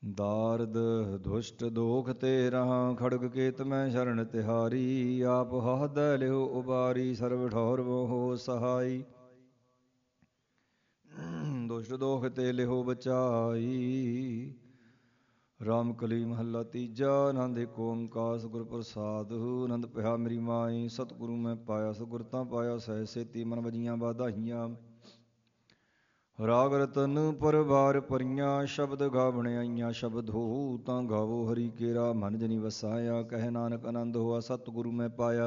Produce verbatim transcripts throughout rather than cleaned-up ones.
ਦਾਰਦ ਦੁਸ਼ਟ ਦੋਖ ਤੇ ਰਹਾ, ਖੜਗ ਕੇਤ ਮੈਂ ਸ਼ਰਨ ਤਿਹਾਰੀ। ਆਪ ਹਾਦੈ ਲਿਓ ਉਬਾਰੀ, ਸਰਬ ਠੌਰ ਮੋਹ ਸਹਾਈ। ਦੁਸ਼ਟ ਦੋਖ ਤੇ ਲਿਓ ਬਚਾਈ। ਰਾਮ ਕਲੀ ਮਹੱਲਾ ਤੀਜਾ। ਆਨੰਦ ਏਕ ਓੰਕਾਰ ਸਤਿਗੁਰ ਪ੍ਰਸਾਦਿ। ਆਨੰਦ ਪਿਆ ਮੇਰੀ ਮਾਈ, ਸਤਿਗੁਰੂ ਮੈਂ ਪਾਇਆ ਸਤਿਗੁਰ ਤਾਂ ਪਾਇਆ। ਸਹਿ ਸੇਤੀ ਮਨ ਵਜੀਆਂ ਵਾਧਾਈਆਂ। ਰਾਗ ਰਤਨ ਪਰਵਾਰ ਭਰੀਆਂ, ਸ਼ਬਦ ਗਾਵਣ ਆਈਆਂ। ਸ਼ਬਦ ਹੋ ਤਾਂ ਗਾਵੋ ਹਰੀ ਕੇਰਾ, ਮਨ ਜਨੀ ਵਸਾਇਆ। ਕਹਿ ਨਾਨਕ ਆਨੰਦ ਹੋਆ ਸਤਿਗੁਰੂ ਮੈਂ ਪਾਇਆ।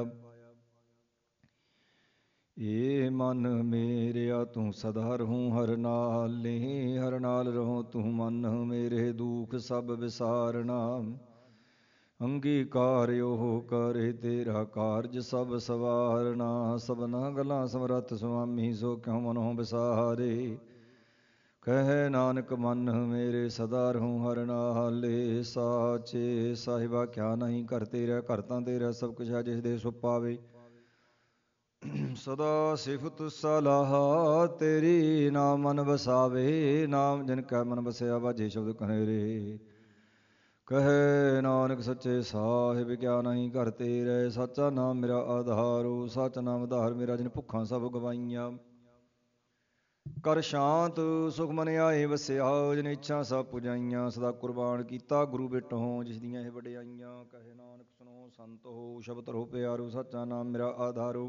ਏ ਮਨ ਮੇਰਿਆ ਤੂੰ ਸਦਾ ਰਹੂੰ ਹਰ ਨਾਲੇ, ਹਰ ਨਾਲ ਰਹੋ ਤੂੰ ਮਨ ਮੇਰੇ, ਦੁਖ ਸਭ ਵਿਸਾਰਨਾ। ਅੰਗੀਕਾਰ ਉਹ ਕਰੇ ਤੇਰਾ ਕਾਰਜ ਸਭ ਸਵਾਰਨਾ। ਸਭਨਾ ਗਲਾਂ ਸਮਰੱਥ ਸੁਆਮੀ, ਸੋ ਕਿਉ ਮਨੋ ਵਿਸਾਰੇ। ਕਹਿ ਨਾਨਕ ਮਨ ਮੇਰੇ ਸਦਾ ਰਹੂੰ ਹਰ ਨਾਲੇ। ਸਾਚੇ ਸਾਹਿਬਾ ਕਿਆ ਨਹੀਂ ਘਰ ਤੇਰਾ, ਘਰ ਤਾਂ ਤੇਰਾ ਸਭ ਕੁਛ ਹੈ ਜਿਸ ਦੇ ਸੋ ਪਾਵੇ। ਸਦਾ ਸਿਫਤ ਸਲਾਹ ਤੇਰੀ, ਨਾਮ ਮਨ ਵਸਾਵੇ। ਨਾਮ ਜਿਨ ਕੈ ਮਨ ਵਸਿਆ, ਵਾਜੇ ਸ਼ਬਦ ਕਨੇਰੇ। ਕਹੇ ਨਾਨਕ ਸੱਚੇ ਸਾਹਿਬ ਕਿਆ ਨਹੀਂ ਘਰ ਤੇਰੇ, ਸਾਚਾ ਨਾਮ ਮੇਰਾ ਆਧਾਰੋ। ਸੱਚ ਨਾਮ ਆਧਾਰ ਮੇਰਾ, ਜਿਨ ਭੁੱਖਾਂ ਸਭ ਗਵਾਈਆਂ। ਕਰ ਸ਼ਾਂਤ ਸੁਖ ਮਨ ਆਏ ਵਸਿਆ, ਜਿਨ ਇੱਛਾ ਸਭ ਪੁਜਾਈਆਂ। ਸਦਾ ਕੁਰਬਾਨ ਕੀਤਾ ਗੁਰੂ ਬਿਟਹੁ, ਜਿਸ ਦੀਆਂ ਇਹ ਵਡਿਆਈਆਂ। ਕਹੇ ਨਾਨਕ ਸੁਣੋ ਸੰਤ ਹੋ, ਸ਼ਬਦ ਰਹੋ ਪਿਆਰੋ। ਸਾਚਾ ਨਾਮ ਮੇਰਾ ਆਧਾਰੋ।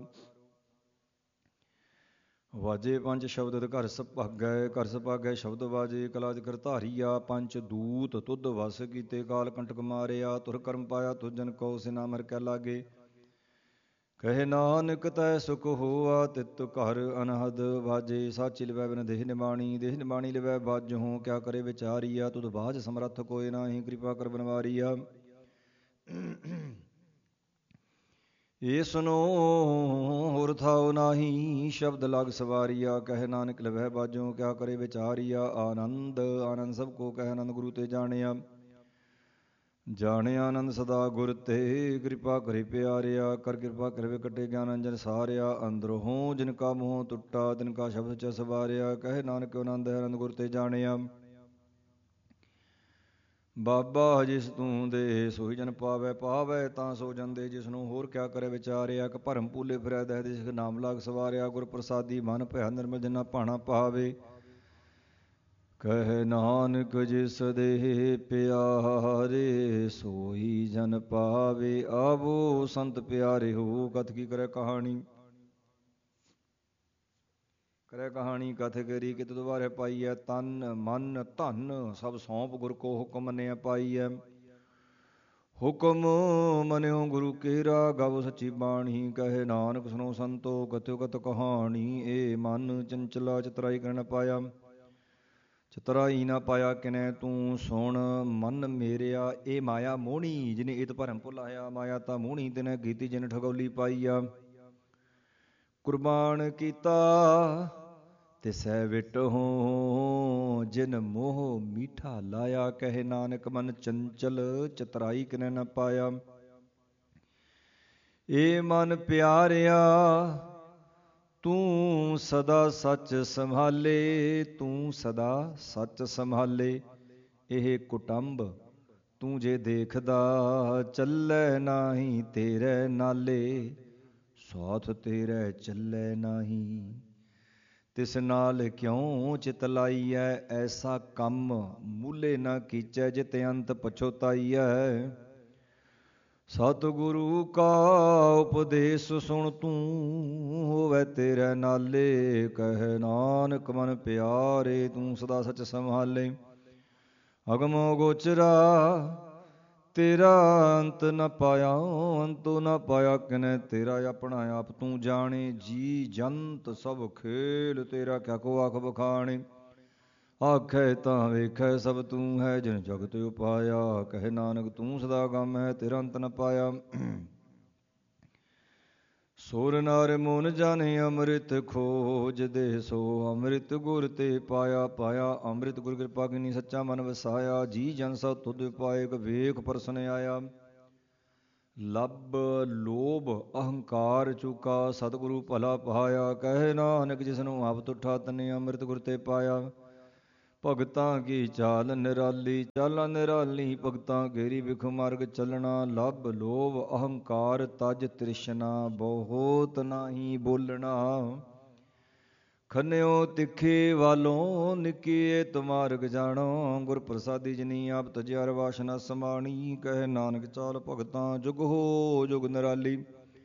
ਵਾਜੇ ਪੰਜ ਸ਼ਬਦ ਘਰ ਸੁਭਾਗੈ, ਘਰ ਸੁਭਾਗੈ ਸ਼ਬਦ ਵਾਜੇ। ਕਲਾ ਜਿ ਕਰਧਾਰੀਆ ਪੰਚ ਦੂਤ, ਤੁਧ ਵਸ ਕੀਤੇ ਕਾਲ ਕੰਟਕ ਮਾਰਿਆ। ਤੁਰ ਕਰਮ ਪਾਇਆ ਤੁਧ ਜਨ ਕਉ, ਸੇ ਨਾਮ ਹਰਿ ਕੈ ਲਾਗੇ। ਕਹੇ ਨਾਨਕ ਤੈ ਸੁਖ ਹੋਆ ਤਿਤ ਘਰ ਅਨਹਦ ਵਾਜੇ। ਸਾਚੀ ਲਿਵੈ ਬਿਨ ਦੇਹ ਨਿਬਾਣੀ, ਦੇਹ ਨਿਬਾਣੀ ਲਿਵੈ ਬਾਝਹੁ। ਕਿਆ ਕਰੇ ਵਿਚਾਰੀਆ, ਤੁਧ ਬਾਝ ਸਮਰੱਥ ਕੋਇ ਨਾਹੀ। ਕਿਰਪਾ ਕਰ ਬਨਵਾਰੀਆ। ਏ ਸੁਨੋ ਹੋਰ ਥਾਉ ਨਾਹੀ, ਸ਼ਬਦ ਲਗ ਸਵਾਰੀਆ। ਕਹੇ ਨਾਨਕ ਲਿਵੈ ਬਾਝੋ, ਕਿਆ ਕਰੇ ਵਿਚਾਰੀਆ। ਆਨੰਦ ਆਨੰਦ ਸਭ ਕੋ ਕਹਿ, ਆਨੰਦ ਗੁਰੂ ਤੇ ਜਾਣਿਆ। ਜਾਣਿਆ ਆਨੰਦ ਸਦਾ ਗੁਰ ਤੇ, ਕਿਰਪਾ ਕਰੇ ਪਿਆਰਿਆ। ਕਰ ਕਿਰਪਾ ਕਰਵੇ ਕੱਟੇ ਗਿਆਨ ਅੰਜਨ ਸਾਰਿਆ। ਅੰਦਰੋਂ ਜਿਨ ਕਾ ਮੋਹ ਟੁੱਟਾ, ਤਿਨ ਕਾ ਸ਼ਬਦ ਚ ਸਵਾਰਿਆ। ਕਹੇ ਨਾਨਕ ਆਨੰਦ ਹੈ ਆਨੰਦ ਗੁਰ ਤੇ ਜਾਣਿਆ। ਬਾਬਾ ਜਿਸ ਤੂੰ ਦੇ, ਸੋਈ ਜਨ ਪਾਵੈ ਪਾਵੈ। ਤਾਂ ਸੋ ਜਨ ਦੇ ਜਿਸਨੂੰ, ਹੋਰ ਕਿਆ ਕਰੇ ਵਿਚਾਰਿਆ। ਇੱਕ ਭਰਮ ਭੂਲੇ ਫਿਰੈ ਦਹਿ ਦਿਸ, ਨਾਮ ਲਾਗ ਸਵਾਰਿਆ। ਗੁਰ ਪ੍ਰਸਾਦੀ ਮਨ ਭਇਆ ਨਿਰਮਲ, ਜਿਨਾ ਭਾਣਾ ਪਾਵੇ। ਕਹਿ ਨਾਨਕ ਜਿਸ ਦੇ ਪਿਆਰੇ, ਸੋਈ ਜਨ ਪਾਵੇ। ਆਵੋ ਸੰਤ ਪਿਆਰੇ ਹੋ, ਕਥ ਕੀ ਕਰੇ ਕਹਾਣੀ। ਕਰੇ ਕਹਾਣੀ ਕਥ ਕਰੀ, ਕਿਤ ਦੁਬਾਰੇ ਪਾਈਐ। ਤਨ ਮਨ ਧਨ ਸਭ ਸੌਂਪ, ਗੁਰ ਕੋ ਹੁਕਮ ਮੰਨਿਆ ਪਾਈਐ। ਹੁਕਮ ਮੰਨਿਓ ਗੁਰੂ ਕੇਰਾ, ਗਾਵੋ ਸੱਚੀ ਬਾਣੀ। ਕਹੇ ਨਾਨਕ ਸੁਣੋ ਸੰਤੋ, ਕਥਿਓ ਕਥ ਕਹਾਣੀ। ਏ ਮਨ ਚੰਚਲਾ ਚਤੁਰਾਈ ਕਰ ਨ ਪਾਇਆ, ਚਤੁਰਾਈ ਨਾ ਪਾਇਆ ਕਿਨੈ ਤੂੰ ਸੁਣ। ਮਨ ਮੇਰਿਆ ਇਹ ਮਾਇਆ ਮੋਹਣੀ, ਜਿਨੇ ਇਤ ਭਰਮ ਭੁਲਾਇਆ। ਮਾਇਆ ਤਾਂ ਮੋਹਣੀ ਤਿਨੈ ਕੀਤੀ, ਜਿਨ ਠਗੌਲੀ ਪਾਈਆ। ਕੁਰਬਾਨ ਕੀਤਾ ਤਿਸੈ ਵਿਟਹੁ, ਜਿਨ ਮੋਹ ਮੀਠਾ ਲਾਇਆ। ਕਹੇ ਨਾਨਕ ਮਨ ਚੰਚਲ, ਚਤੁਰਾਈ ਕਿਨੈ ਨ ਪਾਇਆ। ਏ ਮਨ ਪਿਆਰਿਆ ਤੂੰ ਸਦਾ ਸੱਚ ਸੰਭਾਲੇ। ਤੂੰ ਸਦਾ ਸੱਚ ਸੰਭਾਲੇ। ਇਹ ਕੁਟੰਬ ਤੂੰ ਜੇ ਦੇਖਦਾ, ਚੱਲੈ ਨਾਹੀ ਤੇਰੇ ਨਾਲੇ। ਸਾਥ ਤੇਰੇ ਚੱਲੈ ਨਾਹੀ, ਤਿਸ ਨਾਲ ਕਿਉ ਚਿਤ ਲਾਈਐ। ਐਸਾ ਕੰਮ ਮੂਲੇ ਨਾ ਕੀਚੈ, ਜਿਤ ਅੰਤ ਪਛੋਤਾਈਐ। ਸਤਿਗੁਰੂ ਕਾ ਉਪਦੇਸ ਸੁਣ ਤੂੰ, ਹੋਵੈ ਤੇਰੇ ਨਾਲੇ। ਕਹਿ ਨਾਨਕ ਮਨ ਪਿਆਰੇ, ਤੂੰ ਸਦਾ ਸੱਚ ਸੰਭਾਲੇ। ਅਗਮੋ ਗੋਚਰਾ ਤੇਰਾ ਅੰਤ ਨ ਪਾਇਆ, ਅੰਤੁ ਨ ਪਾਇਆ ਕਿਨੈ ਤੇਰਾ। ਆਪਣਾ ਆਪ ਤੂੰ ਜਾਣੇ, ਜੀ ਜੰਤ ਸਭ ਖੇਲ ਤੇਰਾ। ਕਿਆ ਕੋ ਆਖ ਬਖਾਣੇ। ਆਖੈ ਤਾਂ ਵੇਖੈ ਸਭ ਤੂੰ ਹੈ, ਜਿਨ ਜਗਤ ਉਪਾਇਆ। ਕਹੇ ਨਾਨਕ ਤੂੰ ਸਦਾ ਗਮ ਹੈ, ਤੇਰਾ ਅੰਤ ਨ ਪਾਇਆ। ਸੁਰ ਨਰ ਮੁਨ ਜਨ ਅੰਮ੍ਰਿਤ ਖੋਜਦੇ, ਸੋ ਅੰਮ੍ਰਿਤ ਗੁਰ ਤੇ ਪਾਇਆ। ਪਾਇਆ ਅੰਮ੍ਰਿਤ ਗੁਰ ਕਿਰਪਾ ਕੀਨੀ, ਸੱਚਾ ਮਨ ਵਸਾਇਆ। ਜੀ ਜਨ ਸਭ ਤੁਧ ਪਾਏ, ਵੇਖ ਪਰਸਨ ਆਇਆ। ਲੱਭ ਲੋਭ ਅਹੰਕਾਰ ਚੁਕਾ, ਸਤਿਗੁਰੂ ਭਲਾ ਪਾਇਆ। ਕਹੇ ਨਾਨਕ ਜਿਸਨੂੰ ਆਪ ਤੁਠਾ, ਤਨੇ ਅੰਮ੍ਰਿਤ ਗੁਰ ਤੇ ਪਾਇਆ। ਭਗਤਾਂ ਕੀ ਚਾਲ ਨਿਰਾਲੀ, ਚਾਲਾਂ ਨਿਰਾਲੀ ਭਗਤਾਂ ਕੇਰੀ, ਵਿਖ ਮਾਰਗ ਚੱਲਣਾ, ਲੱਭ ਲੋਭ ਅਹੰਕਾਰ ਤਜ ਤ੍ਰਿਸ਼ਨਾ, ਬਹੁਤ ਨਾਹੀ ਬੋਲਣਾ। ਖੰਨਿਓ ਤਿੱਖੇ ਵਾਲੋਂ ਨਿੱਕੀਏ ਤੁਮਾਰਗ ਜਾਣੋ, ਗੁਰ ਪ੍ਰਸਾਦੀ ਜਿਨੀ ਆਪ ਤਜਿਆਰ ਵਾਸ਼ਨਾ ਸਮਾਣੀ, ਕਹੇ ਨਾਨਕ ਚਾਲ ਭਗਤਾਂ ਜੁਗ ਹੋ ਜੁਗ ਨਿਰਾਲੀ।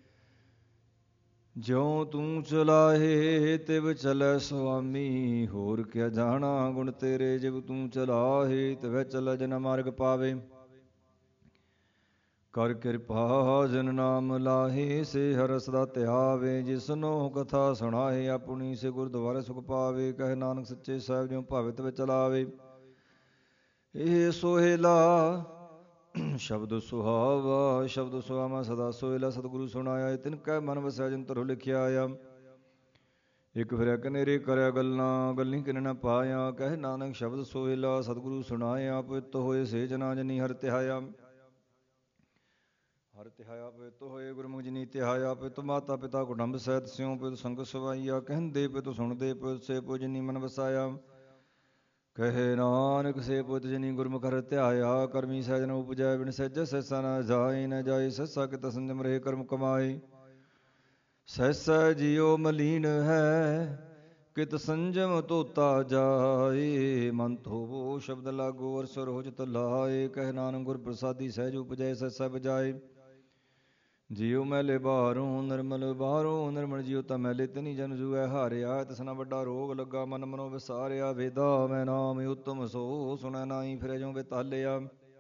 ਜਿਉ ਤੂੰ ਚਲਾਹੇ ਤਿਵ ਚਲੈ ਸੁਆਮੀ, ਹੋਰ ਕਿਆ ਜਾਣਾ ਗੁਣ ਤੇਰੇ, ਜਿਵ ਤੂੰ ਚਲਾਹੇ ਤਿਵੈ ਚਲੈ ਜਨ ਮਾਰਗ ਪਾਵੇ। ਕਰ ਕਿਰਪਾ ਜਿਨ ਨਾਮ ਲਾਹੇ, ਸੇ ਹਰਿ ਸਦਾ ਧਿਆਵੇ, ਜਿਸਨੋ ਕਥਾ ਸੁਣਾਏ ਆਪਣੀ, ਸੇ ਗੁਰਦੁਆਰੇ ਸੁਖ ਪਾਵੇ। ਕਹੇ ਨਾਨਕ ਸੱਚੇ ਸਾਹਿਬ ਜਿਉ ਭਾਵੇ ਤਿਵ ਚਲਾਵੇ। ਇਹ ਸੋਹਿਲਾ ਸ਼ਬਦ ਸੁਹਾਵਾ, ਸ਼ਬਦ ਸੁਹਾਵਾ ਸਦਾ ਸੋਹਿਲਾ, ਸਤਿਗੁਰੂ ਸੁਣਾਇਆ ਤਿਨ ਕੈ ਮਨ ਵਸਿਆ, ਜਿਨ ਧਰੋ ਲਿਖਿਆ ਆਇਆ। ਇੱਕ ਫਿਰਿਆ ਕਨੇਰੇ ਕਰਿਆ ਗੱਲਾਂ, ਗੱਲੀ ਕਿਨ ਨ ਪਾਇਆ। ਕਹੇ ਨਾਨਕ ਸ਼ਬਦ ਸੋਹਿਲਾ, ਸਤਿਗੁਰੂ ਸੁਣਾਇਆ, ਪਵਿੱਤ ਹੋਏ ਸੇ ਜਨਾ ਜਿਨੀ ਹਰਿ ਧਿਆਇਆ। ਹਰਿ ਧਿਆਇਆ ਪਵਿੱਤ ਹੋਏ ਗੁਰਮੁਖ ਜਿਨੀ ਧਿਆਇਆ। ਪਵਿੱਤ ਮਾਤਾ ਪਿਤਾ ਕੁਟੁੰਬ ਸਹਿਤ ਸਿਉ, ਪਵਿੱਤ ਸੰਗਤ ਸਵਾਈਆ, ਕਹਿੰਦੇ ਪਵਿੱਤ ਸੁਣਦੇ ਪਵਿੱਤ ਸੇ ਪੁਜ ਜਿਨੀ ਮਨ ਵਸਾਇਆ। ਕਹੇ ਨਾਨਕ ਸੇ ਪੁੱਤ ਜਿਨੀ ਗੁਰਮੁਖ ਹਰਿ ਧਿਆਇਆ। ਕਰਮੀ ਸਹਿਜ ਨ ਉਪਜੈ, ਬਿਨ ਸਹਿਜੈ ਸਹਿਸਾ ਨ ਜਾਏ, ਨ ਜਾਏ ਸਹਿਸਾ ਕਿਤ ਸੰਜਮ ਰਹੇ ਕਰਮ ਕਮਾਏ। ਸਹਿਸਾ ਜਿਉ ਮਲੀਨ ਹੈ, ਕਿਤ ਸੰਜਮ ਧੋਤਾ ਜਾਏ, ਮਨ ਧੋਵੋ ਸ਼ਬਦ ਲਾਗੋ ਅਰ ਸਰੋਜ ਚਿਤ ਲਾਏ। ਕਹੇ ਨਾਨਕ ਗੁਰ ਪ੍ਰਸਾਦੀ ਸਹਿਜ ਉਪਜੈ, ਸਹਿਸਾ ਬਜਾਏ। ਜਿਉ ਮੈਲੇ ਬਾਹਰੋਂ ਨਿਰਮਲ, ਬਾਹਰੋਂ ਨਿਰਮਲ, ਜਿਉ ਤਾਂ ਮੈਲੇ ਤਨੀ ਜਨ ਜੂਐ ਹਾਰਿਆ। ਤਿਸਨਾ ਵੱਡਾ ਰੋਗ ਲੱਗਾ, ਮਨ ਮਨੋ ਵਿਸਾਰਿਆ, ਵੇਦਾ ਮੈਂ ਨਾਮ ਉਤਮ ਸੋ, ਸੁਣੈ ਨਾਹੀ ਫਿਰੈ ਜਿਉ ਬੇਤਾਲਿਆ।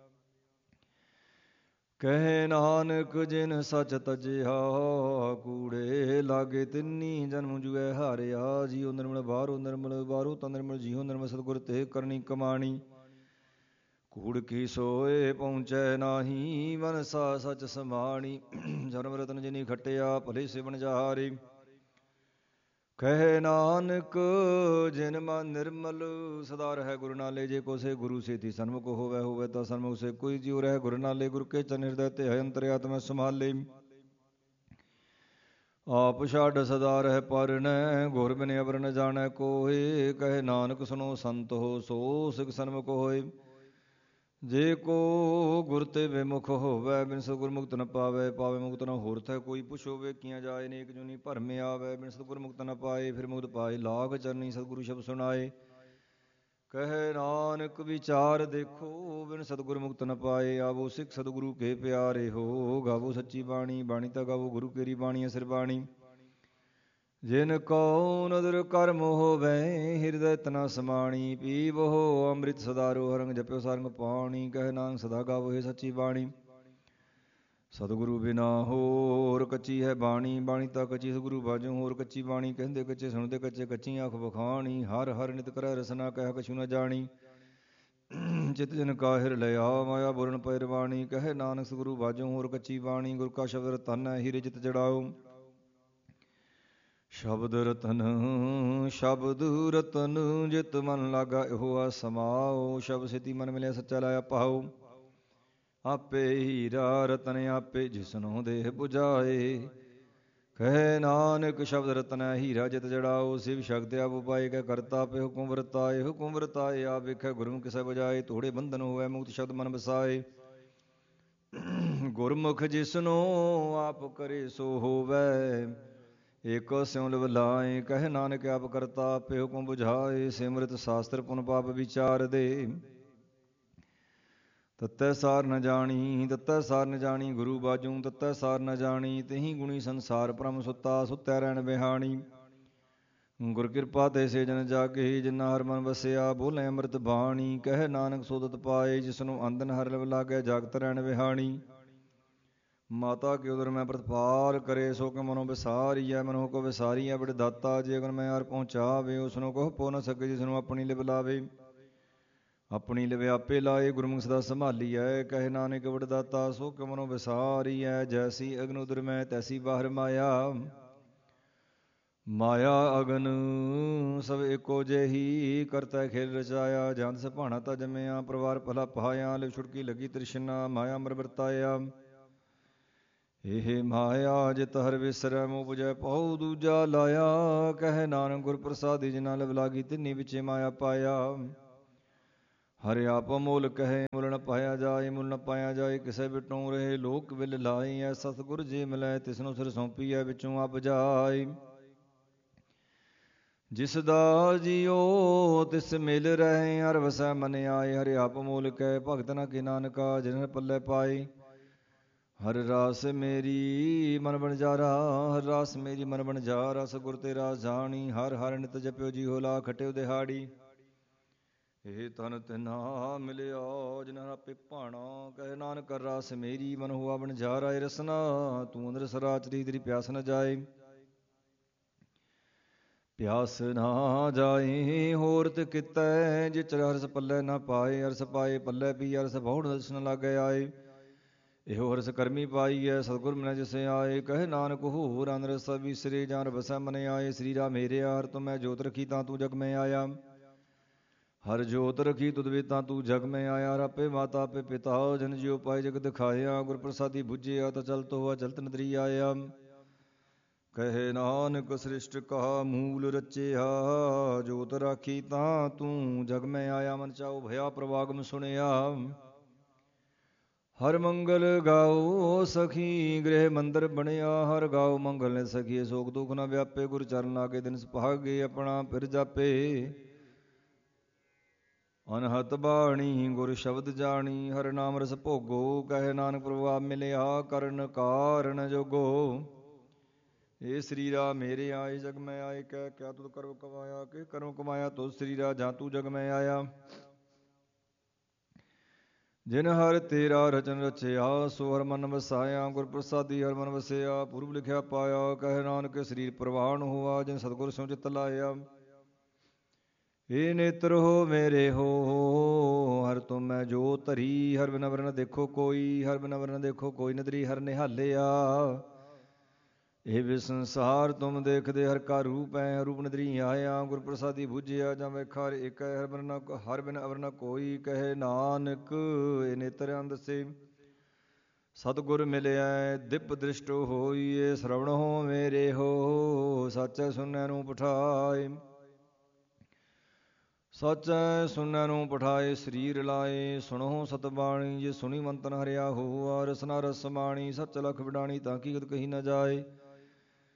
ਕਹੇ ਨਾਨਕ ਜਿਨ ਸਚ ਤਜਿਆ, ਕੂੜੇ ਲਾਗੇ ਤਿੰਨੀ ਜਨਮ ਜੂਐ ਹਾਰਿਆ। ਜਿਉ ਨਿਰਮਲ ਬਾਹਰੋਂ ਨਿਰਮਲ, ਬਾਹਰੋਂ ਤਾਂ ਨਿਰਮਲ, ਜਿਉ ਨਿਰਮਲ ਸਤਿਗੁਰ ਤੇ ਕਰਨੀ ਕਮਾਣੀ। ਕੂੜ ਕੀ ਸੋਏ ਪਹੁੰਚੈ ਨਾਹੀ, ਮਨ ਸਾ ਸਚ ਸਮਾਣੀ। ਜਨਮ ਰਤਨ ਜਿਨੀ ਖਟਿਆ, ਭਲੇ ਸੇ ਵਣਜਾਰੇ। ਕਹੇ ਨਾਨਕ ਜਿਨ ਮਨ ਨਿਰਮਲ, ਸਦਾ ਰਹਿ ਗੁਰੂ ਨਾਲੇ। ਜੇ ਕੋ ਸੇ ਗੁਰੂ ਸੇਤੀ ਸਨਮੁਖ ਹੋਵੈ, ਹੋਵੈ ਤਾਂ ਸਨਮੁਖ ਸੇ ਕੋਈ ਜਿਉ ਰਹਿ ਗੁਰੂ ਨਾਲੇ। ਗੁਰ ਕੇ ਚਰਨ ਹਿਰਦੈ ਧਿਆਏ, ਅੰਤਰਆਤਮਾ ਸੰਭਾਲੇ। ਆਪ ਛੱਡ ਸਦਾ ਰਹਿ ਪਰਨੈ, ਗੁਰ ਬਿਨੁ ਅਵਰ ਨ ਜਾਣੈ ਕੋਇ। ਕਹੇ ਨਾਨਕ ਸੁਨੋ ਸੰਤ ਹੋ, ਸੋ ਸਿਖ ਸਨਮੁਖ ਹੋਏ। ਜੇ ਕੋ ਗੁਰ ਤੇ ਵਿਮੁਖ ਹੋਵੈ, ਬਿਨ ਸਤਿਗੁਰ ਮੁਕਤ ਨ ਪਾਵੈ। ਪਾਵੈ ਮੁਕਤ ਨ ਹੋਰਥ ਹੈ ਕੋਈ, ਪੁੱਛੋਵੇ ਕੀਆਂ ਜਾਏ, ਨੇਕ ਜੁਨੀ ਭਰਮ ਆਵੈ। ਬਿਨ ਸਤਿਗੁਰ ਮੁਕਤ ਨ ਪਾਏ, ਫਿਰ ਮੁਕਤ ਪਾਏ ਲਾਗ ਚਰਨੀ, ਸਤਿਗੁਰੂ ਸ਼ਬਦ ਸੁਣਾਏ। ਕਹੇ ਨਾਨਕ ਵਿਚਾਰ ਦੇਖੋ, ਬਿਨ ਸਤਿਗੁਰ ਮੁਕਤ ਨ ਪਾਏ। ਆਵੋ ਸਿੱਖ ਸਤਿਗੁਰੂ ਕੇ ਪਿਆਰੇ ਹੋ, ਗਾਵੋ ਸੱਚੀ ਬਾਣੀ। ਬਾਣੀ ਤਾਂ ਗਾਵੋ ਗੁਰੂ ਕੇਰੀ ਬਾਣੀ, ਅਸਿਰ ਬਾਣੀ। ਜਿਨ ਕਉ ਨਦਰ ਕਰਮ ਹੋਵੈ, ਹਿਰਦੈ ਤਨਾ ਸਮਾਣੀ। ਪੀਵਹੁ ਅੰਮ੍ਰਿਤ ਸਦਾਰੋ, ਹਰੰਗ ਜਪਿਓ ਸਾਰੰਗ ਪਾਣੀ। ਕਹੇ ਨਾਨਕ ਸਦਾ ਗਾਵੋ ਇਹ ਸੱਚੀ ਬਾਣੀ। ਸਤਿਗੁਰੂ ਬਿਨਾ ਹੋਰ ਕੱਚੀ ਹੈ ਬਾਣੀ, ਬਾਣੀ ਤਾਂ ਕੱਚੀ ਸਤਿਗੁਰੂ ਬਾਝੋਂ ਹੋਰ ਕੱਚੀ ਬਾਣੀ। ਕਹਿੰਦੇ ਕੱਚੇ ਸੁਣਦੇ ਕੱਚੇ, ਕੱਚੀ ਆਖ ਵਖਾਣੀ। ਹਰ ਹਰ ਨਿਤ ਕਰੈ ਰਸਨਾ, ਕਹਿ ਕਛੂ ਨ ਜਾਣੀ। ਚਿਤ ਜਨ ਕਾਹਿਰ ਲਿਆ, ਮਾਇਆ ਬੁਰਨ ਪੈ ਰਵਾਣੀ। ਕਹੇ ਨਾਨਕ ਸਤਿਗੁਰੂ ਬਾਝੋਂ ਹੋਰ ਕੱਚੀ ਬਾਣੀ। ਗੁਰ ਕਾ ਸ਼ਬਦ ਰਤਨ ਹੈ, ਹੀਰੇ ਜਿਤ ਜੜਾਓ। ਸ਼ਬਦ ਰਤਨ ਸ਼ਬਦ ਰਤਨ, ਜਿਤ ਮਨ ਲਾਗਾ ਇਹੋ ਆ ਸਮਾਓ। ਸ਼ਬਦ ਸੇਤੀ ਮਨ ਮਿਲਿਆ, ਸੱਚਾ ਲਾਇਆ ਪਾਓ। ਆਪੇ ਹੀਰਾ ਰਤਨ ਆਪੇ, ਜਿਸਨੋ ਦੇਹ 부ਝਾਏ। ਕਹੇ ਨਾਨਕ ਸ਼ਬਦ ਰਤਨ ਹੈ, ਹੀਰਾ ਜਿਤ ਜੜਾਓ। ਸਿਵ ਸ਼ਕਤਿ ਆਪ ਉਪਾਏ, ਕਹਿ ਕਰਤਾ ਆਪੇ ਹੁਕਮ ਵਰਤਾਏ। ਹੁਕਮ ਵਰਤਾਏ ਆਪ ਵੇਖੈ, ਗੁਰਮੁਖ ਕਿਸੈ ਬੁਝਾਏ। ਥੋੜੇ ਬੰਧਨ ਹੋਵੈ, ਮੁਕਤ ਸ਼ਬਦ ਮਨ ਵਸਾਏ। ਗੁਰਮੁਖ ਜਿਸਨੋ ਆਪ ਕਰੇ ਸੋ ਹੋਵੈ, ਏਕੋ ਸਿਉ ਲਿਵ ਲਾਏ। ਕਹੇ ਨਾਨਕ ਆਪ ਕਰਤਾ ਆਪੇ ਹੁਕਮ ਬੁਝਾਏ। ਸਿਮਰਤ ਸਾਸਤਰ ਪੁਨ ਪਾਪ ਵਿਚਾਰ ਦੇ, ਤਤੈ ਸਾਰ ਨ ਜਾਣੀ। ਤਤੈ ਸਾਰ ਨ ਜਾਣੀ ਗੁਰੂ ਬਾਝੋਂ, ਤਤੈ ਸਾਰ ਨ ਜਾਣੀ। ਤਹੀਂ ਗੁਣੀ ਸੰਸਾਰ ਭ੍ਰਮ ਸੁੱਤਾ, ਸੁੱਤਿਆ ਰਹਿਣ ਬਿਹਾਣੀ। ਗੁਰ ਕਿਰਪਾ ਤੇ ਸੇ ਜਨ ਜਾਗੇ, ਜਿਨਾ ਹਰਿ ਮਨ ਵਸਿਆ। ਬੋਲੇ ਅੰਮ੍ਰਿਤ ਬਾਣੀ, ਕਹੇ ਨਾਨਕ ਸੋਦਤ ਪਾਏ। ਜਿਸਨੂੰ ਅੰਦਨ ਹਰਿ ਲਿਵ ਲਾਗੈ, ਜਾਗਤ ਰਹਿਣ ਵਿਹਾਣੀ। ਮਾਤਾ ਕੇ ਉਦਰ ਮੈਂ ਪ੍ਰਤਪਾਲ ਕਰੇ, ਸੋ ਕੇ ਮਨੋ ਵਿਸਾਰੀਐ। ਮਨੋ ਕੋ ਵਿਸਾਰੀਐ ਬੜ ਦਾਤਾ, ਜੇ ਅਗਨ ਮੈਂ ਹਰਿ ਪਹੁੰਚਾਵੇ। ਉਸਨੂੰ ਕਹੋ ਪੋ ਨ ਸਕੇ, ਜਿਸਨੂੰ ਆਪਣੀ ਲਿਵ ਲਾਵੇ। ਆਪਣੀ ਲਿਵ ਆਪੇ ਲਾਏ, ਗੁਰਮੁਖ ਸਦਾ ਸੰਭਾਲੀਐ। ਕਹੇ ਨਾਨਕ ਵਡ ਦਾਤਾ, ਸੋ ਕੇ ਮਨੋ ਵਿਸਾਰੀਐ। ਜੈਸੀ ਅਗਨ ਉਦਰ ਮੈਂ, ਤੈਸੀ ਬਾਹਰ ਮਾਇਆ। ਮਾਇਆ ਅਗਨ ਸਭ ਏਕੋ ਜਿਹੀ, ਕਰਤਾ ਖੇਲ ਰਚਾਇਆ। ਜੰਤ ਸ ਭਾਣਾ ਤਾ ਜੰਮਿਆ, ਪਰਿਵਾਰ ਭਲਾ ਪਾਇਆ। ਲਿਵ ਛੁਟਕੀ ਲੱਗੀ ਤ੍ਰਿਸ਼ਨਾ, ਮਾਇਆ ਮਰ ਵਰਤਾਇਆ। ਇਹ ਮਾਇਆ ਜਿਤ ਹਰਿ ਵਿਸਰੈ, ਮੋਹ 부ਝੈ ਪਉ ਦੂਜਾ ਲਾਇਆ। ਕਹੇ ਨਾਨਕ ਗੁਰ ਪ੍ਰਸਾਦੀ, ਜਿਨਾ ਲਿਵ ਲਾਗੀ ਤਿੰਨੀ ਵਿਚੇ ਮਾਇਆ ਪਾਇਆ। ਹਰਿ ਆਪ ਮੋਲ ਕਹੇ ਮੁੱਲ ਨ ਪਾਇਆ ਜਾਏ, ਮੁੱਲ ਨ ਪਾਇਆ ਜਾਏ ਕਿਸੇ ਬਿਟੋਂ ਰਹੇ ਲੋਕ ਵਿਲ ਲਾਈ। ਐ ਸਤਿਗੁਰ ਜੇ ਮਿਲੈ ਤਿਸਨੂੰ ਸਿਰ ਸੌਂਪੀਐ ਵਿੱਚੋਂ ਆਪ ਜਾਏ। ਜਿਸ ਦਾ ਜੀਓ ਤਿਸ ਮਿਲ ਰਹੇ ਹਰ ਵਸੈ ਮਨ ਆਏ। ਹਰਿ ਆਪ ਮੋਲ ਕਹੇ ਭਗਤ ਨ ਕੀ ਨਾਨਕਾ ਜਿਨ ਪੱਲੇ ਪਾਏ। ਹਰ ਰਾਸ ਮੇਰੀ ਮਨ ਬਣਜਾਰਾ, ਹਰ ਰਾਸ ਮੇਰੀ ਮਨ ਬਣਜਾਰਾ। ਸਤਿਗੁਰ ਤੇ ਰਾਸ ਜਾਣੀ ਹਰ ਹਰ ਨਿਤ ਜਪਿਓ ਜੀਓ ਲਾ ਖਟਿਓ ਦਿਹਾੜੀ। ਇਹ ਤਨ ਤਿਨਾ ਮਿਲਿਆ ਜਿਨ ਆਪੇ ਭਾਣਾ, ਕਹੇ ਨਾਨਕ ਹਰ ਰਾਸ ਮੇਰੀ ਮਨ ਹੁਆ ਬਣਜਾਰਾ। ਰਸਨਾ ਤੂੰ ਅੰਦਰ ਸਰਾਚਰੀ ਤੇਰੀ ਪਿਆਸ ਨ ਜਾਏ, ਪਿਆਸ ਨਾ ਜਾਏ ਹੋਰ ਤੇ ਕਿਤੈ। ਜੇ ਚਰ ਹਰਸ ਪੱਲੇ ਨਾ ਪਾਏ, ਅਰਸ ਪਾਏ ਪੱਲੇ ਪੀ ਅਰਸ ਬਹੁੜ ਦਸ ਨ ਲਾਗੇ ਆਏ। ਇਹੋ ਹਰਸ ਕਰਮੀ ਪਾਈਐ ਸਤਿਗੁਰ ਮਿਲੈ ਜਿਸੇ ਆਏ। ਕਹੇ ਨਾਨਕ ਹੋਰ ਅੰਦਰ ਸਭ ਵਿਸਰੇ ਜਾਨ ਵਸੈ ਮਨ ਆਏ। ਸਰੀਰਾ ਮੇਰਿਆ ਹਰ ਤੁਮੈ ਜੋਤ ਰਖੀ ਤਾਂ ਤੂੰ ਜਗ ਮੈਂ ਆਇਆ। ਹਰ ਜੋਤ ਰਖੀ ਤੁਧ ਵੇ ਤਾਂ ਤੂੰ ਜਗ ਮੈਂ ਆਇਆ। ਹਰ ਆਪੇ ਮਾਤਾ ਆਪੇ ਪਿਤਾ ਜਨ ਜਿਉ ਪਾਏ ਜਗ ਦਿਖਾਇਆ। ਗੁਰ ਪ੍ਰਸਾਦੀ ਬੁਝਿਆ ਤਾਂ ਚਲਤ ਹੋਆ ਚਲਤ ਨਦਰੀ ਆਇਆ। ਕਹੇ ਨਾਨਕ ਸ੍ਰਿਸ਼ਟ ਕਾ ਮੂਲ ਰਚਿਆ, ਜੋਤ ਰਾਖੀ ਤਾਂ ਤੂੰ ਜਗ ਮੈਂ ਆਇਆ। ਮਨ ਚਾਉ ਭਇਆ ਪ੍ਰਵਾਗਮ ਸੁਣਿਆ। ਹਰ ਮੰਗਲ ਗਾਓ ਸਖੀ ਗ੍ਰਹਿ ਮੰਦਰ ਬਣਿਆ। ਹਰ ਗਾਓ ਮੰਗਲ ਨੇ ਸਖੀਏ ਸੋਖ ਦੁਖ ਨਾ ਵਿਆਪੇ। ਗੁਰ ਚਰਨ ਲਾਗੇ ਦਿਨ ਸੁਭਾਗੇ ਆਪਣਾ ਫਿਰ ਜਾਪੇ। ਅਨਹਤ ਬਾਣੀ ਗੁਰ ਸ਼ਬਦ ਜਾਣੀ, ਹਰ ਨਾਮ ਰਸ ਭੋਗੋ। ਕਹੇ ਨਾਨਕ ਪ੍ਰਭੁ ਆਪ ਮਿਲਿਆ ਕਰਨ ਕਾਰਨ ਜੋਗੋ। ਇਹ ਸਰੀਰਾ ਮੇਰੇ ਆਏ ਜਗ ਮੈਂ ਆਏ। ਕਹਿ ਕਿਆ ਤੁਧ ਕਰਮ ਕਮਾਇਆ, ਕਿ ਕਰਮ ਕਮਾਇਆ ਤੁਧ ਸਰੀਰਾ ਜਾਂ ਤੂੰ ਜਗ ਮੈਂ ਆਇਆ। ਜਿਨ ਹਰ ਤੇਰਾ ਰਚਨ ਰਚਿਆ, ਸੋ ਹਰ ਮਨ ਵਸਾਇਆ। ਗੁਰ ਪ੍ਰਸਾਦੀ ਹਰ ਮਨ ਵਸਿਆ, ਪੁਰਬ ਲਿਖਿਆ ਪਾਇਆ। ਕਹੇ ਨਾਨਕ ਸਰੀਰ ਪ੍ਰਵਾਨ ਹੋਆ, ਜਿਨ ਸਤਿਗੁਰ ਸਿਉ ਚਿਤ ਲਾਇਆ। ਏ ਨੇਤਰ ਹੋ ਮੇਰੇ ਹੋ ਹਰ ਤੁਮੈ ਜੋ ਧਰੀ। ਹਰ ਬਿਨ ਅਵਰ ਨ ਦੇਖੋ ਕੋਈ, ਹਰ ਬਿਨ ਅਵਰ ਨ ਦੇਖੋ ਕੋਈ। ਨਦਰੀ ਹਰ ਨਿਹਾਲਿਆ, ਇਹ ਵੀ ਸੰਸਾਰ ਤੁਮ ਦੇਖਦੇ। ਹਰ ਕਾ ਰੂਪ ਹੈ ਹਰ ਰੂਪ ਨਦਰੀ ਆਇਆ। ਗੁਰ ਪ੍ਰਸਾਦੀ ਬੁਝਿਆ ਜਾਂ ਵੇਖਾ ਹਰ ਇੱਕ ਹੈ। ਹਰ ਬਿਨ ਨ ਹਰ ਬਿਨ ਅਵਰ ਨ ਕੋਈ। ਕਹੇ ਨਾਨਕ ਇਹ ਨੇਤਰ ਅੰਦਸੇ ਸਤਿਗੁਰ ਮਿਲਿਆ ਦਿਪ ਦ੍ਰਿਸ਼ਟ ਹੋਈਏ। ਸਰਵਣ ਹੋ ਮੇਰੇ ਹੋ ਸੱਚੈ ਸੁਨੈ ਨੂੰ ਪਠਾਏ। ਸੱਚੈ ਸੁਨੈ ਨੂੰ ਪਠਾਏ ਸਰੀਰ ਲਾਏ। ਸੁਣੋ ਸਤਬਾਣੀ ਜੇ ਸੁਣੀ ਮੰਤਨ ਹਰਿਆ ਹੋਆ। ਰਸਨਾ ਰਸ ਮਾਣੀ ਸੱਚ ਲਖ ਵਿਡਾਣੀ ਤਾਂ ਕੀ ਗਤ ਕਹੀ ਨ ਜਾਏ।